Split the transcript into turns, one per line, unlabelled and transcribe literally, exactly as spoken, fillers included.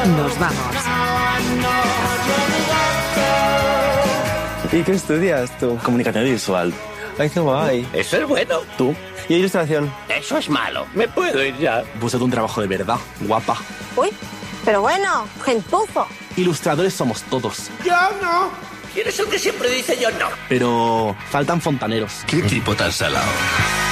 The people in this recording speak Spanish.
Nos vamos.
¿Y qué estudias tú?
Comunicación visual.
Ay, qué guay.
Eso es bueno.
¿Tú?
¿Y ilustración?
Eso es malo. Me puedo ir ya.
Búscate un trabajo de verdad, guapa.
Uy, pero bueno, gentuzo.
Ilustradores somos todos.
Yo no. ¿Quién es el que siempre dice yo no?
Pero faltan fontaneros.
¿Qué tipo tan salado?